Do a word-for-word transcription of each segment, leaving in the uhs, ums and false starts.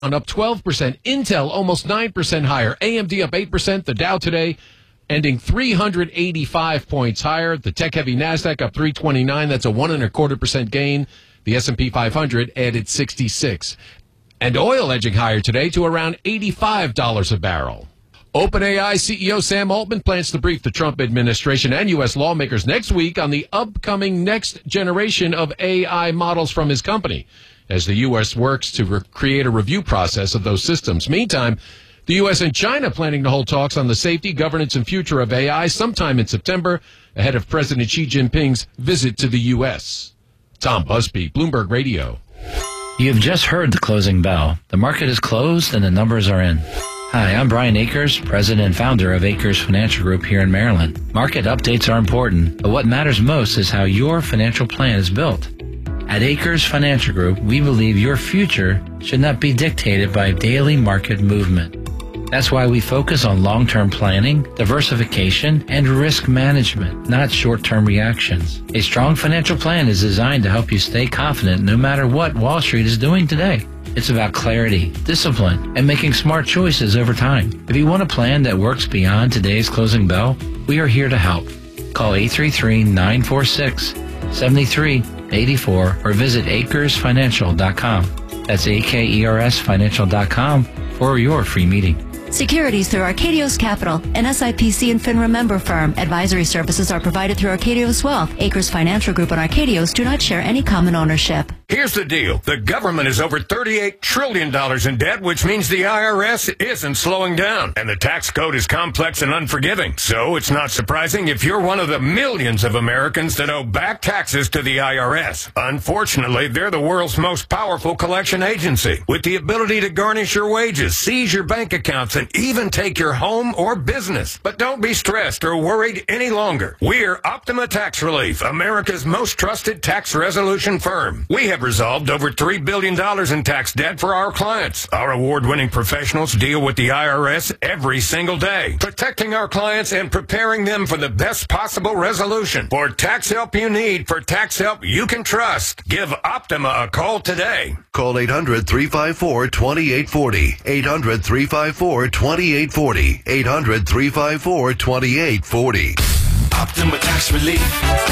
up twelve percent. Intel almost nine percent higher. A M D up eight percent. The Dow today ending three hundred eighty-five points higher. The tech-heavy NASDAQ up three twenty-nine. That's a one and a quarter percent gain. The S and P five hundred added sixty-six. And oil edging higher today to around eighty-five dollars a barrel. OpenAI C E O Sam Altman plans to brief the Trump administration and U S lawmakers next week on the upcoming next generation of A I models from his company, as the U S works to re- create a review process of those systems. Meantime, the U S and China planning to hold talks on the safety, governance, and future of A I sometime in September, ahead of President Xi Jinping's visit to the U S. Tom Busby, Bloomberg Radio. You've just heard the closing bell. The market is closed and the numbers are in. Hi, I'm Brian Akers, president and founder of Akers Financial Group here in Maryland. Market updates are important, but what matters most is how your financial plan is built. At Akers Financial Group, we believe your future should not be dictated by daily market movement. That's why we focus on long-term planning, diversification, and risk management, not short-term reactions. A strong financial plan is designed to help you stay confident no matter what Wall Street is doing today. It's about clarity, discipline, and making smart choices over time. If you want a plan that works beyond today's closing bell, we are here to help. Call eight three three, nine four six, seven three eight four or visit akers financial dot com. That's A K E R S financial dot com for your free meeting. Securities through Arcadios Capital, an S I P C and FINRA member firm. Advisory services are provided through Arcadios Wealth. Akers Financial Group and Arcadios do not share any common ownership. Here's the deal. The government is over thirty-eight trillion dollars in debt, which means the I R S isn't slowing down. And the tax code is complex and unforgiving. So it's not surprising if you're one of the millions of Americans that owe back taxes to the I R S. Unfortunately, they're the world's most powerful collection agency, with the ability to garnish your wages, seize your bank accounts, and even take your home or business. But don't be stressed or worried any longer. We're Optima Tax Relief, America's most trusted tax resolution firm. We have resolved over three billion dollars in tax debt for our clients. Our award-winning professionals deal with the I R S every single day, protecting our clients and preparing them for the best possible resolution. For tax help you need, for tax help you can trust, give Optima a call today. Call eight hundred, three five four, two eight four zero. eight hundred, three five four, two eight four zero. eight hundred, three five four, two eight four zero. Optima Tax Relief.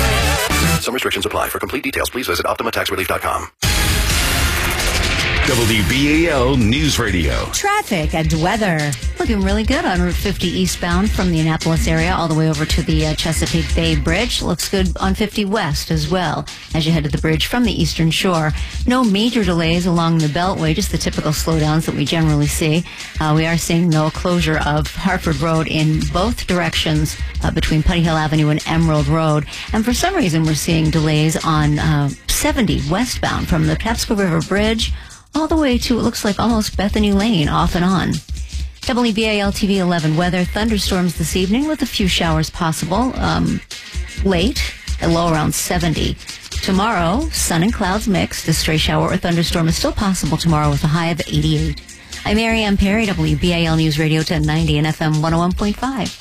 Some restrictions apply. For complete details, please visit optima tax relief dot com. W B A L News Radio. Traffic and weather. Looking really good on Route fifty eastbound from the Annapolis area all the way over to the uh, Chesapeake Bay Bridge. Looks good on fifty west as well as you head to the bridge from the eastern shore. No major delays along the Beltway, just the typical slowdowns that we generally see. Uh, we are seeing no closure of Hartford Road in both directions uh, between Putty Hill Avenue and Emerald Road. And for some reason, we're seeing delays on uh, seventy westbound from the Patapsco River Bridge all the way to, it looks like, almost Bethany Lane, off and on. W B A L T V eleven weather. Thunderstorms this evening with a few showers possible um, late, a low around seventy. Tomorrow, sun and clouds mixed. A stray shower or thunderstorm is still possible tomorrow with a high of eighty-eight. I'm Mary Ann Perry, W B A L News Radio ten ninety and F M one oh one point five.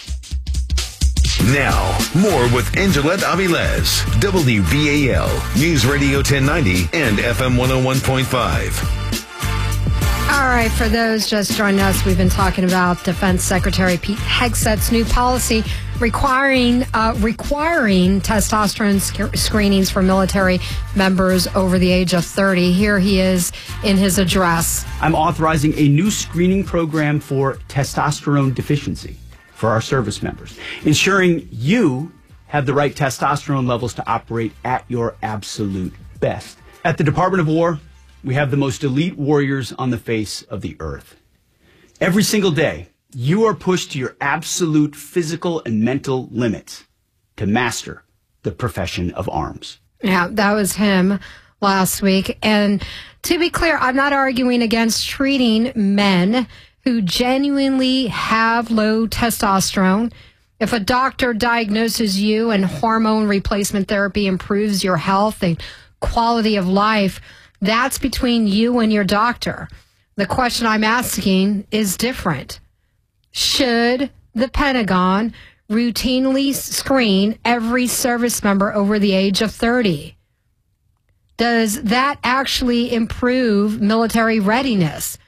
Now, more with Angelette Avilez, W B A L News Radio ten ninety and F M one oh one point five. All right, for those just joining us, we've been talking about Defense Secretary Pete Hegseth's new policy requiring uh, requiring testosterone sc- screenings for military members over the age of thirty. Here he is in his address. I'm authorizing a new screening program for testosterone deficiency for our service members, ensuring you have the right testosterone levels to operate at your absolute best. At the Department of War, we have the most elite warriors on the face of the earth. Every single day, you are pushed to your absolute physical and mental limits to master the profession of arms. Yeah, that was him last week. And to be clear, I'm not arguing against treating men who genuinely have low testosterone. If a doctor diagnoses you and hormone replacement therapy improves your health and quality of life, that's between you and your doctor. The question I'm asking is different. Should the Pentagon routinely screen every service member over the age of thirty? Does that actually improve military readiness?